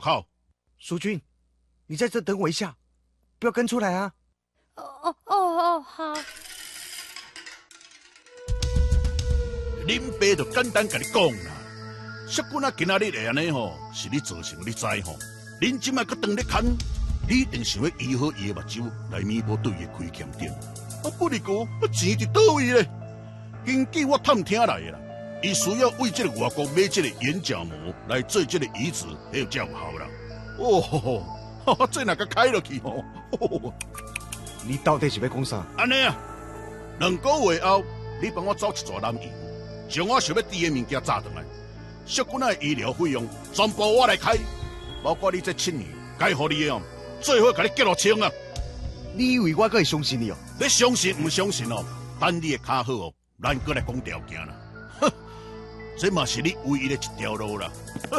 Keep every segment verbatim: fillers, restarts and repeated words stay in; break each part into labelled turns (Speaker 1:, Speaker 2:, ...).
Speaker 1: 口。
Speaker 2: 淑君，你在这等我一下，不要跟出来啊！
Speaker 3: 哦哦哦哦，好。
Speaker 1: 林爸就简单甲你讲啦，淑君啊，今仔日会安尼吼，是你造成，你知吼？恁即摆搁当咧牵，你一定想要医好伊的目睭，来弥补对伊亏欠点。啊，不哩个，啊钱伫倒位咧？根据我探听来的啦，伊需要为这个外国买这个眼角膜来做这个移植，还有才有效啦。哦吼吼，哈哈，这哪个开落去吼？哦、
Speaker 2: 你到底是要讲啥？
Speaker 1: 安尼啊，两个月后，你帮我找一撮男佣，将我想要滴的物件炸转来。淑君的医疗费用全部我来开，包括你这七年该互你的哦，最好甲你结落清啊！
Speaker 2: 你以为我可会相信你哦？
Speaker 1: 你相信唔相信哦？等你的卡好哦，咱过来讲条件啦。哼，这嘛是你唯一的一条路啦。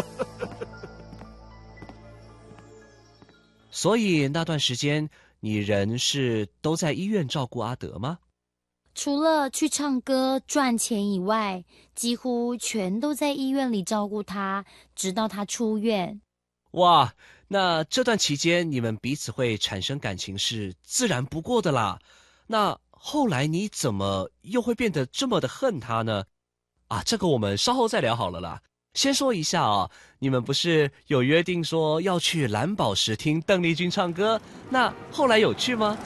Speaker 4: 所以那段时间，你人是都在医院照顾阿德吗？
Speaker 3: 除了去唱歌赚钱以外，几乎全都在医院里照顾他，直到他出院。
Speaker 4: 哇，那这段期间你们彼此会产生感情是自然不过的啦。那后来你怎么又会变得这么的恨他呢？啊，这个我们稍后再聊好了啦。先说一下啊，你们不是有约定说要去蓝宝石听邓丽君唱歌，那后来有去吗？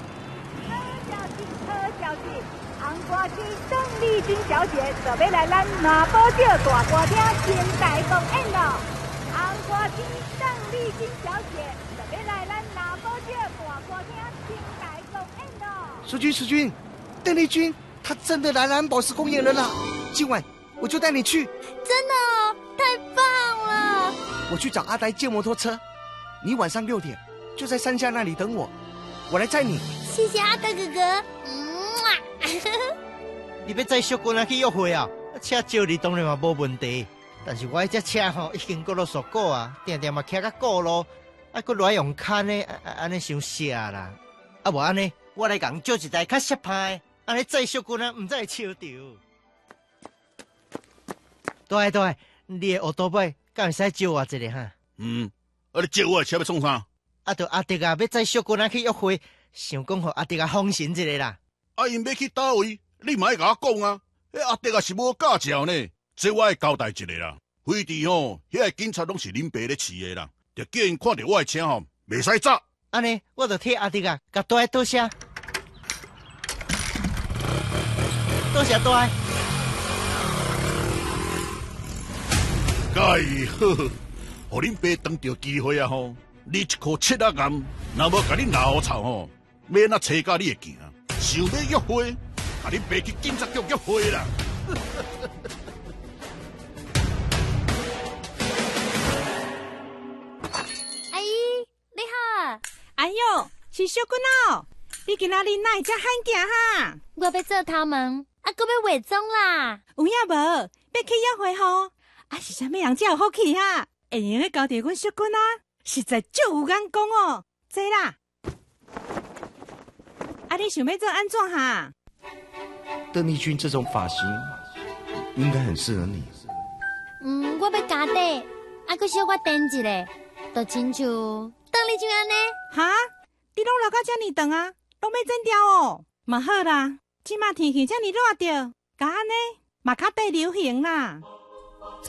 Speaker 5: 歌星邓丽君小姐就要来咱马宝岛大歌厅清代公演咯。红歌星邓丽君小姐就要来咱马宝岛大歌厅清代公演咯。
Speaker 2: 淑君，淑君，邓丽君她真的来蓝宝石公演了啦！今晚我就带你去。
Speaker 3: 真的哦，太棒了！
Speaker 2: 我去找阿呆借摩托车，你晚上六点就在山下那里等我，我来载你。
Speaker 3: 谢谢阿呆哥哥。嗯
Speaker 6: 你要载淑君啊去约会啊？车借你当然嘛无问题，但是我这车吼已经过了锁过啊，定定嘛骑到过路，啊，搁来用牵呢，安尼伤涩啦。啊，无安尼，我来共借一台较适派，安尼载淑君啊，唔再会笑着。对对，你的奥多麦敢会使借我一个哈？
Speaker 1: 嗯，啊，你借我的车要创啥？
Speaker 6: 啊，就阿迪啊，要载淑君啊去约会，想讲互阿迪啊放心一个啦。
Speaker 1: 啊，因要去倒位？你嘛要甲我讲啊！迄阿德也是无驾照呢，这我会交代一下啦。飞地吼，遐个警察拢是恁爸咧饲的啦，就叫因看到我的车吼，袂使走。
Speaker 6: 安尼，我就替阿德啊，甲大多谢，多谢大。
Speaker 1: 介好，互恁爸当着机会啊吼，你一颗七啊岩，若无甲你闹臭吼，要哪找到你会行？想要约会？啊！你别去警察局约会啦！
Speaker 3: 阿姨，你好。
Speaker 5: 哎呦，是淑君哦！你今仔日哪会遮罕行哈？
Speaker 3: 我要做头毛，啊，搁要化妆啦。
Speaker 5: 有影无？要去约会吼？啊，是啥物人才有福气哈？会用咧交到阮淑君啊？实在足有眼光哦！坐啦。啊，你想要做安怎哈？
Speaker 2: 邓丽君这种发型应该很适合你。
Speaker 3: 嗯，我要加底，啊，搁小可垫一个，就亲像邓丽君安尼。
Speaker 5: 哈？你拢留到遮尔长啊？拢要剪掉哦？嘛好啦，即马天气遮尔热着，甲安尼嘛较得流行啦。